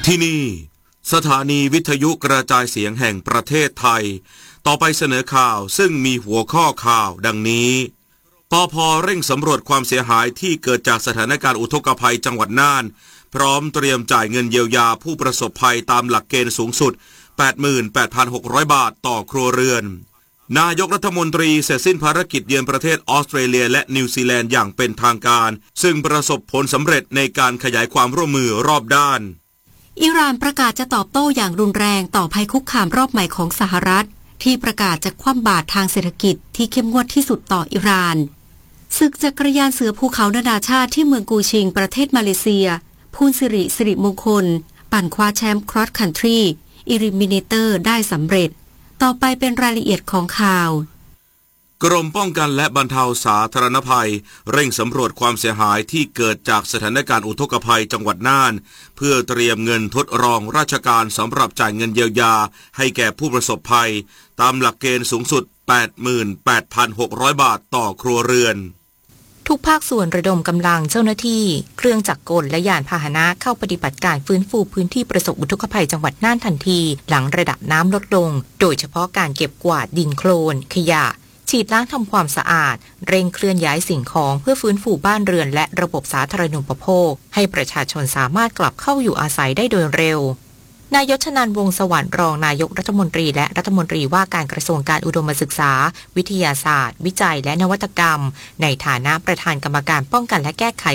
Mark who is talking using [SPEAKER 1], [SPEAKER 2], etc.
[SPEAKER 1] ที่นี่สถานีวิทยุกระจายเสียงแห่งประเทศไทยต่อไปเสนอข่าวซึ่งมีหัวข้อข่าวดังนี้ปภ.เร่งสำรวจความเสียหายที่เกิดจากสถานการณ์อุทกภัยจังหวัดน่านพร้อมเตรียมจ่ายเงินเยียวยาผู้ประสบภัยตามหลักเกณฑ์สูงสุด 88,600 บาทต่อครัวเรือนนายกรัฐมนตรีเสร็จสิ้นภารกิจเยือนประเทศออสเตรเลียและนิวซีแลนด์อย่างเป็นทางการซึ่งประสบผลสำเร็จในการขยายความร่วมมือรอบด้าน
[SPEAKER 2] อิหร่านประกาศจะตอบโต้อย่างรุนแรงต่อภัยคุกคามรอบใหม่ของสหรัฐที่ประกาศจะคว่ำบาตรทางเศรษฐกิจที่เข้มงวดที่สุดต่ออิหร่านศึกจักรยานเสือภูเขานานาชาติที่เมืองกูชิงประเทศมาเลเซียพูนสิริมงคลปั่นคว้าแชมป์ครอสคันทรีอิลิมิเนเตอร์ได้สำเร็จต่อไปเป็นรายละเอียดของข่าว
[SPEAKER 1] กรมป้องกันและบรรเทาสาธารณภัยเร่งสำรวจความเสียหายที่เกิดจากสถานการณ์อุทกภัยจังหวัดน่านเพื่อเตรียมเงินทดรองราชการสำหรับจ่ายเงินเยียวยาให้แก่ผู้ประสบภัยตามหลักเกณฑ์สูงสุด 88,600 บาทต่อครัวเรือน
[SPEAKER 3] ทุกภาคส่วนระดมกำลังเจ้าหน้าที่เครื่องจักรกลและยานพาหนะเข้าปฏิบัติการฟื้นฟูพื้นที่ประสบอุทกภัยจังหวัดน่านทันทีหลังระดับน้ำลดลงโดยเฉพาะการเก็บกวาดดินโคลนขยะฉีดล้างทำความสะอาดเร่งเคลื่อนย้ายสิ่งของเพื่อฟื้นฟูบ้านเรือนและระบบสาธารณูปโภคให้ประชาชนสามารถกลับเข้าอยู่อาศัยได้โดยเร็วนายชนันท์ วงศ์สวรรค์รองนายกรัฐมนตรีและรัฐมนตรีว่าการกระทรวงการอุดมศึกษาวิทยาศาสตร์วิจัยและนวัตกรรมในฐานะประธานกรรมการป้องกันและแก้ไข